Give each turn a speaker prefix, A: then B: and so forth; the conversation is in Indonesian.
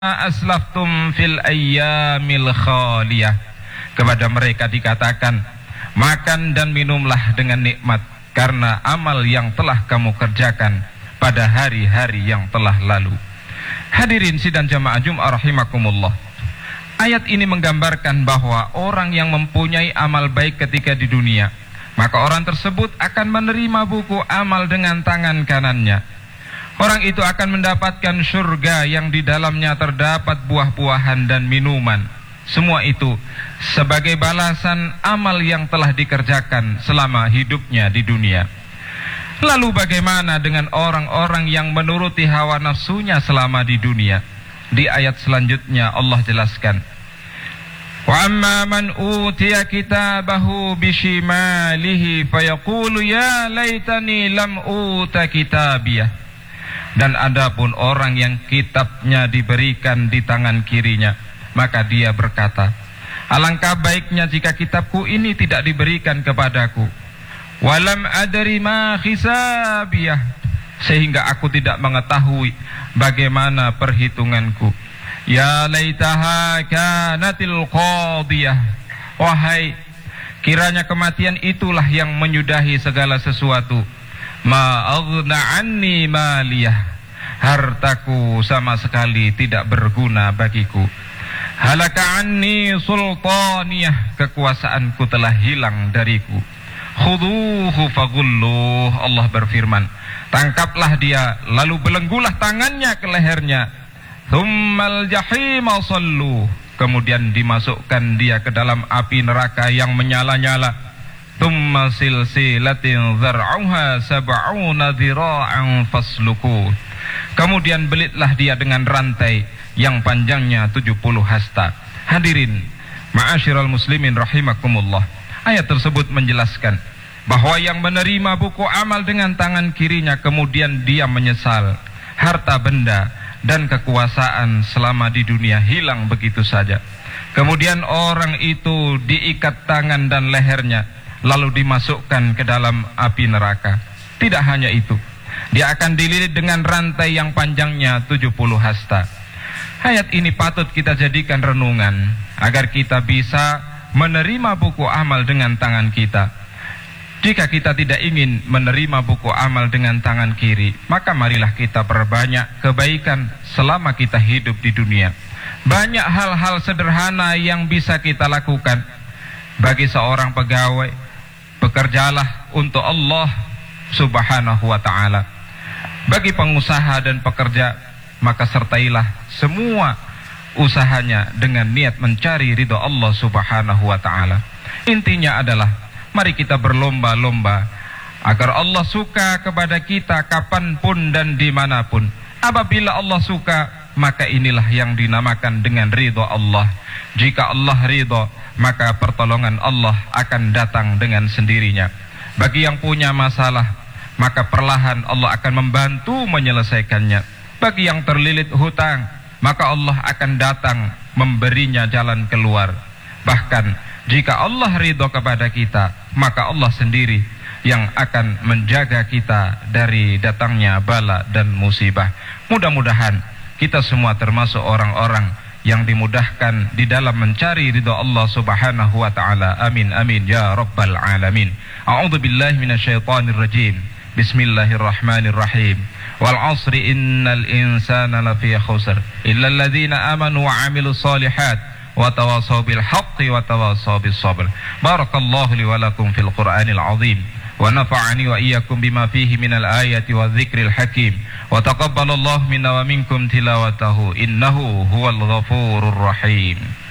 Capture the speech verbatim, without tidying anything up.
A: aslaftum fil ayyamil khaliyah. Kepada mereka dikatakan, makan dan minumlah dengan nikmat karena amal yang telah kamu kerjakan pada hari-hari yang telah lalu. Hadirin sidang jamaah Jum'ah rahimakumullah. Ayat ini menggambarkan bahwa orang yang mempunyai amal baik ketika di dunia, maka orang tersebut akan menerima buku amal dengan tangan kanannya. Orang itu akan mendapatkan surga yang di dalamnya terdapat buah-buahan dan minuman. Semua itu sebagai balasan amal yang telah dikerjakan selama hidupnya di dunia. Lalu bagaimana dengan orang-orang yang menuruti hawa nafsunya selama di dunia? Di ayat selanjutnya Allah jelaskan, wa amma man utiya kitabahu bishimalihi fayaqulu ya laitani lam uta kitabiyah. Dan adapun orang yang kitabnya diberikan di tangan kirinya, maka dia berkata, alangkah baiknya jika kitabku ini tidak diberikan kepadaku. Walam adri ma hisabiyah, sehingga aku tidak mengetahui bagaimana perhitunganku. Ya laitaha kanatil qadiyah, wahai kiranya kematian itulah yang menyudahi segala sesuatu. Ma aghna anni maliyah, hartaku sama sekali tidak berguna bagiku. Halaka anni sultaniyah, kekuasaanku telah hilang dariku. Khuduhu faghulluh, Allah berfirman, tangkaplah dia lalu belenggulah tangannya ke lehernya. Tsummal jahima sallu, kemudian dimasukkan dia ke dalam api neraka yang menyala-nyala. Tsumma silsilatin zar'uha sab'una dhira'an fasluku, kemudian belitlah dia dengan rantai yang panjangnya tujuh puluh hasta. Hadirin ma'asyiral muslimin rahimakumullah, ayat tersebut menjelaskan bahwa yang menerima buku amal dengan tangan kirinya kemudian dia menyesal, harta benda dan kekuasaan selama di dunia hilang begitu saja. Kemudian orang itu diikat tangan dan lehernya lalu dimasukkan ke dalam api neraka. Tidak hanya itu, dia akan dililit dengan rantai yang panjangnya tujuh puluh hasta. Ayat ini patut kita jadikan renungan agar kita bisa menerima buku amal dengan tangan kita. Jika kita tidak ingin menerima buku amal dengan tangan kiri, maka marilah kita perbanyak kebaikan selama kita hidup di dunia. Banyak hal-hal sederhana yang bisa kita lakukan. Bagi seorang pegawai, bekerjalah untuk Allah subhanahu wa ta'ala. Bagi pengusaha dan pekerja, maka sertailah semua usahanya dengan niat mencari ridha Allah subhanahu wa ta'ala. Intinya adalah, mari kita berlomba-lomba agar Allah suka kepada kita kapanpun dan dimanapun. Apabila Allah suka, maka inilah yang dinamakan dengan ridha Allah. Jika Allah ridha, maka pertolongan Allah akan datang dengan sendirinya. Bagi yang punya masalah, maka perlahan Allah akan membantu menyelesaikannya. Bagi yang terlilit hutang, maka Allah akan datang memberinya jalan keluar. Bahkan jika Allah ridha kepada kita, maka Allah sendiri yang akan menjaga kita dari datangnya bala dan musibah. Mudah-mudahan kita semua termasuk orang-orang yang dimudahkan di dalam mencari ridha Allah subhanahu wa ta'ala. Amin amin ya rabbal alamin. A'udzu billahi minasyaitonir rajim. Bismillahirrahmanirrahim. Wal 'asri innal insana lafi khusr illa alladzina amanu wa 'amilus shalihat wa tawasaw bil haqqi wa tawasaw bis sabr. Barakallahu li wa lakum fil Qur'anil 'azim wa nafa'ani wa iyyakum bima fihi minal ayati wa dzikril hakim wa taqabbalallahu minna wa minkum tilawatahu innahu huwal ghafurur rahim.